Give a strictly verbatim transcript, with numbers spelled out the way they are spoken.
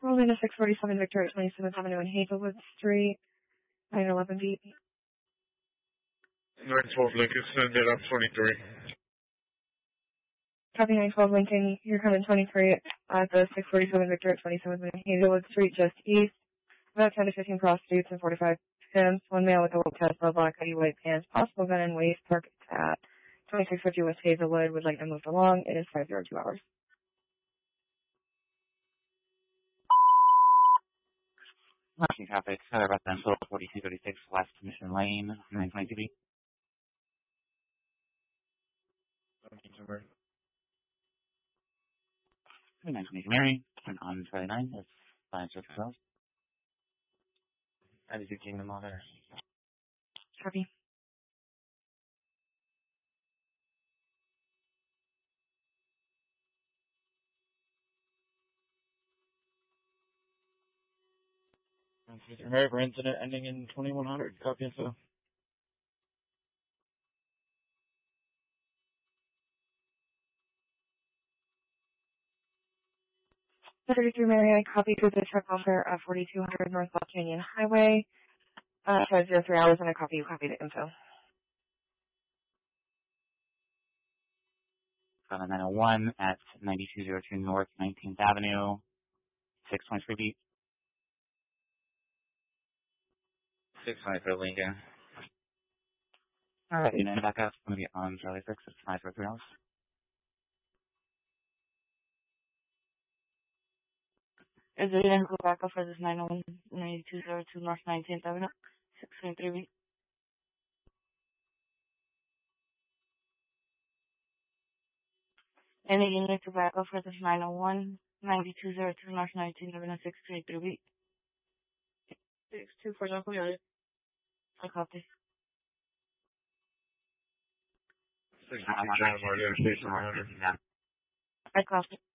Rolling to six forty-seven Victor at twenty-seventh Avenue and Hazelwood Street, nine eleven B. nine twelve Lincoln, send it up twenty-three. Copy nine twelve Lincoln, you're coming twenty-three at the six forty-seven Victor at twenty-seventh Avenue and Hazelwood Street, just east. About ten to fifteen prostitutes and forty-five pimps. One male with a low Tesla, black hoodie, white pants, possible gun and waist, parked at twenty-six fifty West Hazelwood, would like to move along. It is five zero two hours. Rushing traffic, Southern Residential, forty-two thirty-six West Mission Lane, nine twenty-two B. nine twenty-two Mary, and on Charlie nine, it's five zero two hours. I just Kingdom Honor. Copy. Remember incident ending in twenty-one hundred. Copy info. thirty-three Mary, I copied with the truck offer at forty-two hundred North South Canyon Highway. Uh, five zero three hours, and I copy you copy the info. From nine oh one at ninety-two oh two North nineteenth Avenue, six twenty-three B. six twenty-three Lincoln. Alright, and then back up. I'm going to be on Charlie six. It's five zero three hours. Is it going to go back up for this nine oh one ninety-two oh two North nineteenth Avenue, six twenty-three B? Any unit to back up for this nine oh one ninety-two oh two North nineteenth Avenue, six twenty-three B? six two four zero four. I copy. six fifty John Martin, Station one hundred. I copy.